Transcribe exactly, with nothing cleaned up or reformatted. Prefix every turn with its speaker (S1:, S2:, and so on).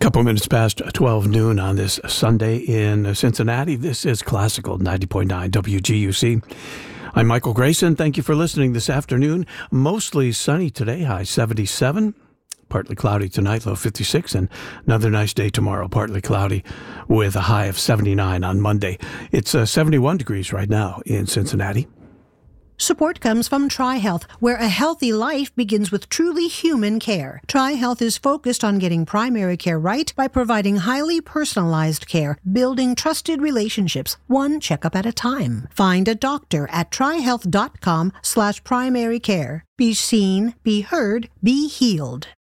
S1: Couple minutes past twelve noon on this Sunday in Cincinnati. This is Classical ninety point nine W G U C. I'm Michael Grayson. Thank you for listening this afternoon. Mostly sunny today, high seventy-seven. Partly cloudy tonight, low fifty-six. And another nice day tomorrow, partly cloudy with a high of seventy-nine on Monday. It's uh, seventy-one degrees right now in Cincinnati.
S2: Support comes from TriHealth, where a healthy life begins with truly human care. TriHealth is focused on getting primary care right by providing highly personalized care, building trusted relationships, one checkup at a time. Find a doctor at trihealth.com slash primary care. Be seen, be heard, be healed.